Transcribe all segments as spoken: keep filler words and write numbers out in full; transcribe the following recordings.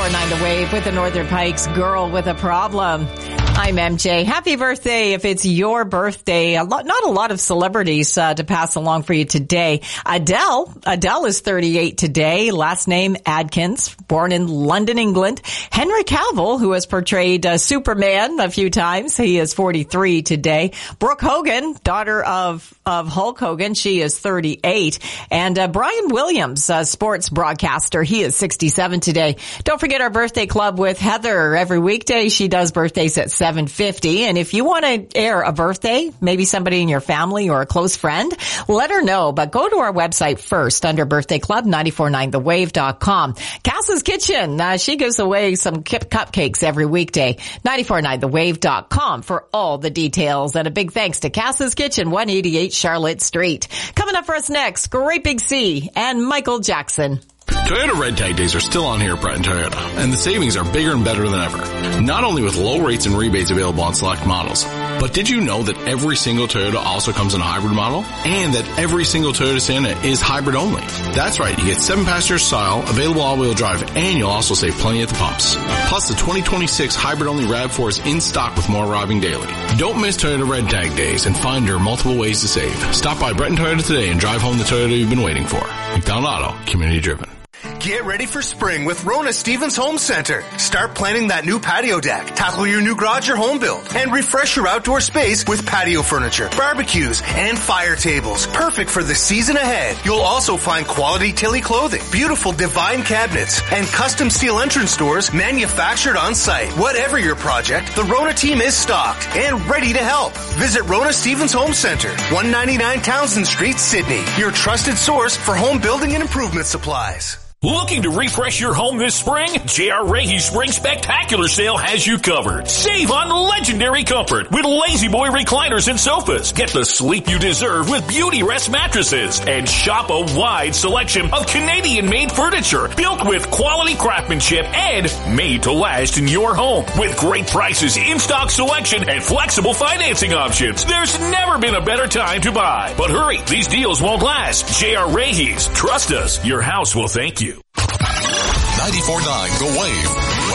ninety-four point nine The Wave with the Northern Pikes Girl with a Problem. I'm M J. Happy birthday if it's your birthday. A lot, not a lot of celebrities uh, to pass along for you today. Adele. Adele is thirty-eight today. Last name Adkins. Born in London, England. Henry Cavill, who has portrayed uh, Superman a few times. He is forty-three today. Brooke Hogan, daughter of of Hulk Hogan. She is thirty-eight. And uh, Brian Williams, uh, sports broadcaster. He is sixty-seven today. Don't forget our birthday club with Heather every weekday. She does birthdays at seven fifty. And if you want to air a birthday, maybe somebody in your family or a close friend, let her know. But go to our website first under Birthday Club, nine four nine the wave dot com. Cass's Kitchen, uh, she gives away some kip cupcakes every weekday. nine four nine the wave dot com for all the details. And a big thanks to Cass's Kitchen, one eighty-eight Charlotte Street. Coming up for us next, Great Big Sea and Michael Jackson. Toyota Red Tag Days are still on here at Breton Toyota, and the savings are bigger and better than ever. Not only with low rates and rebates available on select models, but did you know that every single Toyota also comes in a hybrid model? And that every single Toyota Sienna is hybrid only. That's right, you get seven passenger style, available all-wheel drive, and you'll also save plenty at the pumps. Plus, the twenty twenty-six hybrid-only RAV four is in stock with more arriving daily. Don't miss Toyota Red Tag Days and find your multiple ways to save. Stop by Breton Toyota today and drive home the Toyota you've been waiting for. McDonald Auto, community driven. Get ready for spring with Rona Stevens Home Center. Start planning that new patio deck, tackle your new garage or home build, and refresh your outdoor space with patio furniture, barbecues, and fire tables. Perfect for the season ahead. You'll also find quality Tilly clothing, beautiful Divine cabinets, and custom steel entrance doors manufactured on site. Whatever your project, the Rona team is stocked and ready to help. Visit Rona Stevens Home Center, one ninety-nine Townsend Street, Sydney. Your trusted source for home building and improvement supplies. Looking to refresh your home this spring? J R. Reagy's Spring Spectacular Sale has you covered. Save on legendary comfort with Lazy Boy recliners and sofas. Get the sleep you deserve with Beauty Rest mattresses. And shop a wide selection of Canadian-made furniture built with quality craftsmanship and made to last in your home. With great prices, in-stock selection, and flexible financing options. There's never been a better time to buy. But hurry, these deals won't last. J R. Reagy's. Trust us, your house will thank you. ninety-four point nine The Wave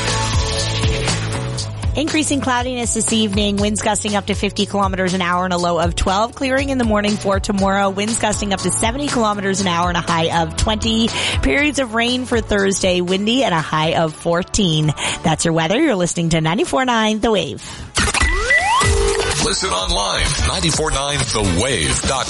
weather. Increasing cloudiness this evening, winds gusting up to fifty kilometers an hour and a low of twelve. Clearing in the morning for tomorrow, winds gusting up to seventy kilometers an hour and a high of twenty. Periods of rain for Thursday, windy and a high of fourteen. That's your weather. You're listening to ninety-four point nine The Wave. Listen online, nine four nine the wave dot com.